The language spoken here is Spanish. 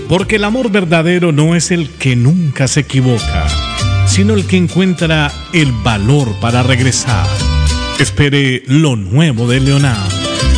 Porque el amor verdadero no es el que nunca se equivoca, sino el que encuentra el valor para regresar. Espere lo nuevo de Leonard.